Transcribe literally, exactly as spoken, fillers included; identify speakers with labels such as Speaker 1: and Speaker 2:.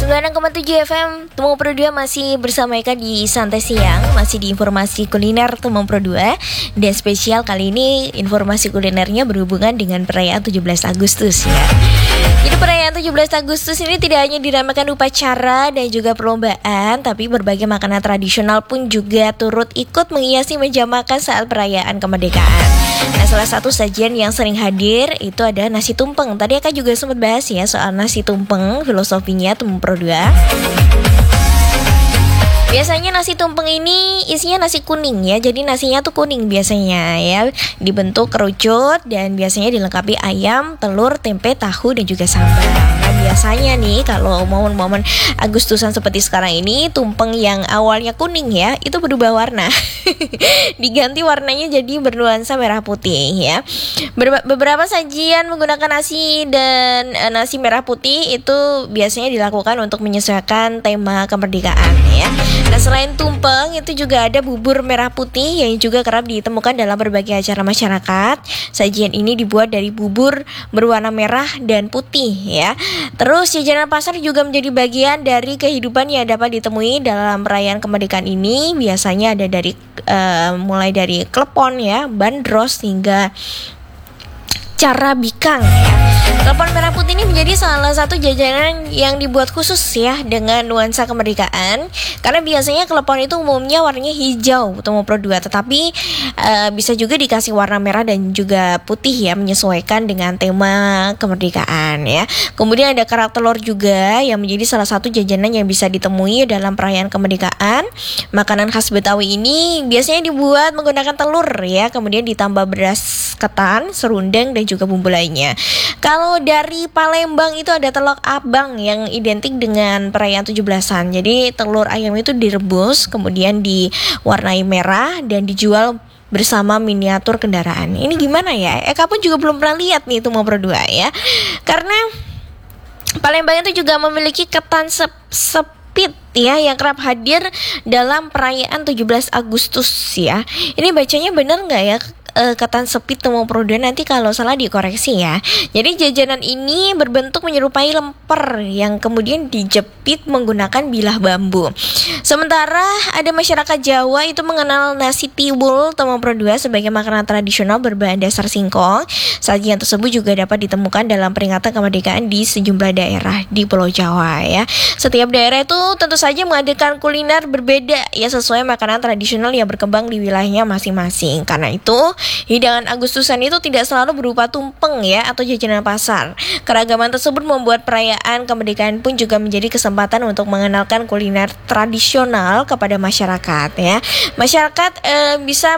Speaker 1: sembilan puluh enam koma tujuh F M Tumong Pro dua masih bersama Eka di Santai Siang. Masih di informasi kuliner Tumong Pro dua. Dan spesial kali ini informasi kulinernya berhubungan dengan perayaan tujuh belas Agustus ya. Jadi perayaan tujuh belas Agustus ini tidak hanya dinamakan upacara dan juga perlombaan, tapi berbagai makanan tradisional pun juga turut ikut menghiasi meja makan saat perayaan kemerdekaan. Nah, salah satu sajian yang sering hadir itu ada nasi tumpeng. Tadi Eka juga sempat bahas ya soal nasi tumpeng, filosofinya Tumong Pro dua. Biasanya nasi tumpeng ini isinya nasi kuning ya. Jadi nasinya tuh kuning biasanya ya. Dibentuk kerucut dan biasanya dilengkapi ayam, telur, tempe, tahu dan juga sambal. Nah, biasanya nih kalau momen-momen Agustusan seperti sekarang ini, tumpeng yang awalnya kuning ya, itu berubah warna. Diganti warnanya jadi bernuansa merah putih ya. Ber- beberapa sajian menggunakan nasi dan e, nasi merah putih itu biasanya dilakukan untuk menyesuaikan tema kemerdekaan ya. Nah, selain tumpeng itu juga ada bubur merah putih yang juga kerap ditemukan dalam berbagai acara masyarakat. Sajian ini dibuat dari bubur berwarna merah dan putih ya. Terus jajanan pasar juga menjadi bagian dari kehidupan yang dapat ditemui dalam perayaan kemerdekaan ini. Biasanya ada dari uh, mulai dari klepon ya, bandros hingga cara bikang ya. Klepon merah putih ini menjadi salah satu jajanan yang dibuat khusus ya dengan nuansa kemerdekaan. Karena biasanya klepon itu umumnya warnanya hijau, Tumong Pro dua, tetapi uh, bisa juga dikasih warna merah dan juga putih ya, menyesuaikan dengan tema kemerdekaan ya. Kemudian ada kerak telur juga yang menjadi salah satu jajanan yang bisa ditemui dalam perayaan kemerdekaan. Makanan khas Betawi ini biasanya dibuat menggunakan telur ya, kemudian ditambah beras ketan, serundeng dan juga bumbu lainnya. Kalau dari Palembang itu ada telok abang yang identik dengan perayaan tujuh belasan. Jadi telur ayam itu direbus, kemudian diwarnai merah dan dijual bersama miniatur kendaraan. Ini gimana ya? Eka pun juga belum pernah lihat nih Tumong Pro dua ya. Karena Palembang itu juga memiliki ketan sep- sepit ya yang kerap hadir dalam perayaan tujuh belas Agustus ya. Ini bacanya benar nggak ya? Uh, ketan sepit Tumong Pro dua, nanti kalau salah dikoreksi ya. Jadi jajanan ini berbentuk menyerupai lemper yang kemudian dijepit menggunakan bilah bambu. Sementara ada masyarakat Jawa itu mengenal nasi tiwul Tumong Pro dua sebagai makanan tradisional berbahan dasar singkong. Sajian tersebut juga dapat ditemukan dalam peringatan kemerdekaan di sejumlah daerah di Pulau Jawa ya. Setiap daerah itu tentu saja menghadirkan kuliner berbeda ya sesuai makanan tradisional yang berkembang di wilayahnya masing-masing. Karena itu hidangan Agustusan itu tidak selalu berupa tumpeng ya atau jajanan pasar. Keragaman tersebut membuat perayaan kemerdekaan pun juga menjadi kesempatan untuk mengenalkan kuliner tradisional kepada masyarakat ya. Masyarakat e, bisa